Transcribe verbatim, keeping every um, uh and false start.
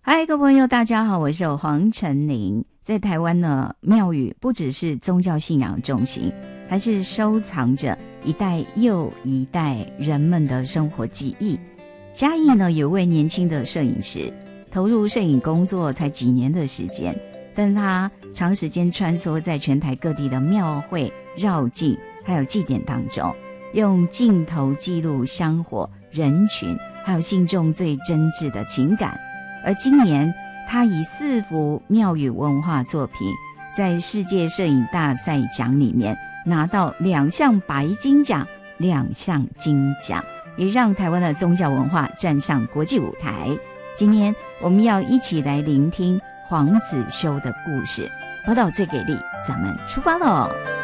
嗨，各位朋友大家好，我是黄晨玲。在台湾呢，庙宇不只是宗教信仰重心，还是收藏着一代又一代人们的生活记忆。嘉义呢，有位年轻的摄影师，投入摄影工作才几年的时间，但他长时间穿梭在全台各地的庙会、绕境还有祭典当中，用镜头记录香火、人群还有信众最真挚的情感。而今年他以四幅庙宇文化作品在世界摄影大赛奖里面拿到两项白金奖、两项金奖，也让台湾的宗教文化站上国际舞台。今天我们要一起来聆听黄子修的故事。宝岛最给力，咱们出发喽！